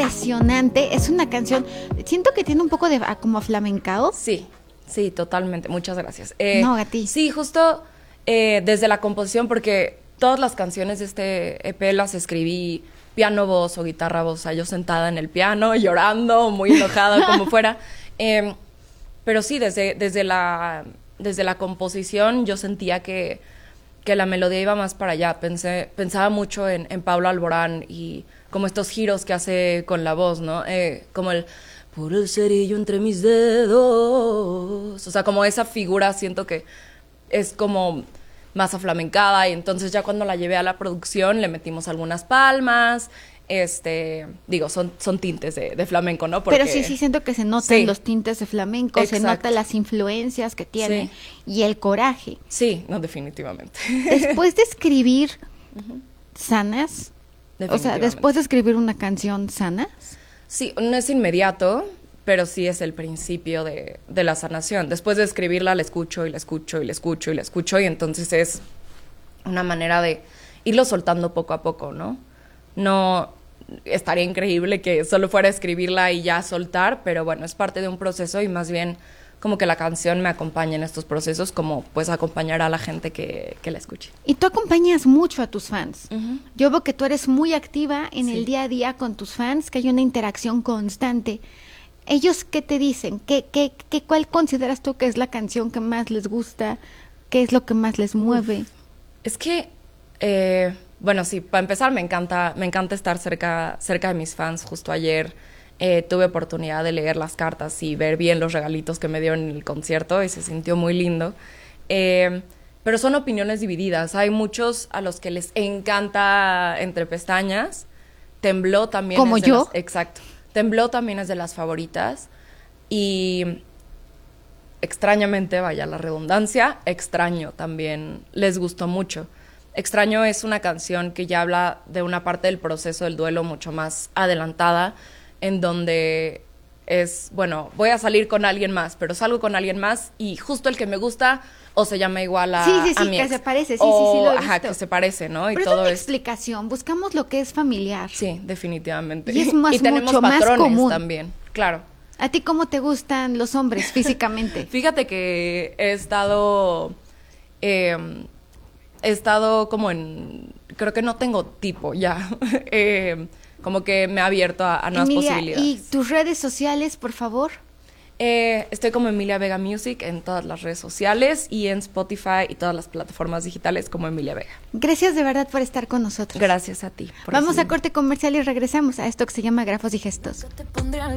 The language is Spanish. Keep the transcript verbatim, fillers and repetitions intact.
impresionante. Es una canción, siento que tiene un poco de ah, como flamencao. Sí, sí, totalmente. Muchas gracias. Eh, no, a ti. Sí, justo eh, desde la composición, porque todas las canciones de este E P las escribí piano, voz o guitarra, voz. O sea, yo sentada en el piano, llorando, muy enojada, como fuera. Eh, pero sí, desde, desde, la, desde la composición yo sentía que, que la melodía iba más para allá. Pensé, pensaba mucho en, en Pablo Alborán y como estos giros que hace con la voz, ¿no? Eh, como el... por el cerillo entre mis dedos. O sea, como esa figura siento que es como más aflamencada, y entonces ya cuando la llevé a la producción le metimos algunas palmas, este, digo, son, son tintes de, de flamenco, ¿no? Porque, pero sí, sí siento que se notan sí. los tintes de flamenco, Exacto. se notan las influencias que tiene sí. y el coraje. Sí, no, definitivamente. Después de escribir uh-huh. Sanas, o sea, después de escribir una canción Sanas, sí, no es inmediato, pero sí es el principio de, de la sanación. Después de escribirla, la escucho y la escucho y la escucho y la escucho, y entonces es una manera de irlo soltando poco a poco, ¿no? No, estaría increíble que solo fuera a escribirla y ya soltar, pero bueno, es parte de un proceso y más bien como que la canción me acompaña en estos procesos, como pues acompañar a la gente que, que la escuche. Y tú acompañas mucho a tus fans. Uh-huh. Yo veo que tú eres muy activa en sí. el día a día con tus fans, que hay una interacción constante. ¿Ellos qué te dicen? ¿Qué, qué, qué, ¿Cuál consideras tú que es la canción que más les gusta? ¿Qué es lo que más les mueve? Uf. Es que, eh, bueno, sí, para empezar me encanta, me encanta estar cerca, cerca de mis fans. Justo ayer eh, tuve oportunidad de leer las cartas y ver bien los regalitos que me dieron en el concierto y se sintió muy lindo. Eh, pero son opiniones divididas. Hay muchos a los que les encanta Entre Pestañas. Tembló también. ¿Como yo? Las, exacto. Tembló también es de las favoritas y extrañamente, vaya la redundancia, Extraño también les gustó mucho. Extraño es una canción que ya habla de una parte del proceso del duelo mucho más adelantada, en donde es, bueno, voy a salir con alguien más, pero salgo con alguien más y justo el que me gusta o se llama igual a, sí, sí, sí, a mi que ex. se parece, sí, o, sí, sí, lo he visto. Ajá, que se parece, ¿no? Y pero todo es una es... explicación, buscamos lo que es familiar. Sí, definitivamente. Y es más, y tenemos mucho patrones más común. También, claro. ¿A ti cómo te gustan los hombres físicamente? Fíjate que he estado... Eh, he estado como en... Creo que no tengo tipo ya. eh, como que me ha abierto a, a nuevas Emilia, posibilidades. ¿y tus redes sociales, por favor? Eh, estoy como Emilia Vega Music en todas las redes sociales y en Spotify y todas las plataformas digitales como Emilia Vega. Gracias de verdad por estar con nosotros. Gracias a ti. Vamos a corte comercial y regresamos a esto que se llama Grafos y Gestos.